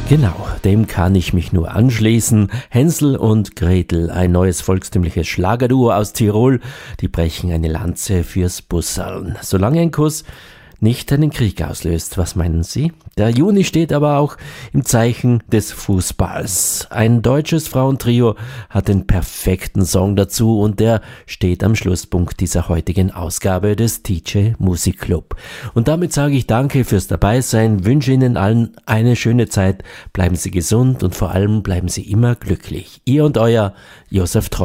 Genau, dem kann ich mich nur anschließen. Hänsel und Gretel, ein neues volkstümliches Schlagerduo aus Tirol, die brechen eine Lanze fürs Busserln. Solange ein Kuss nicht einen Krieg auslöst, was meinen Sie? Der Juni steht aber auch im Zeichen des Fußballs. Ein deutsches Frauentrio hat den perfekten Song dazu und der steht am Schlusspunkt dieser heutigen Ausgabe des TJ Musik Club. Und damit sage ich danke fürs Dabeisein, wünsche Ihnen allen eine schöne Zeit, bleiben Sie gesund und vor allem bleiben Sie immer glücklich. Ihr und euer Josef Treu.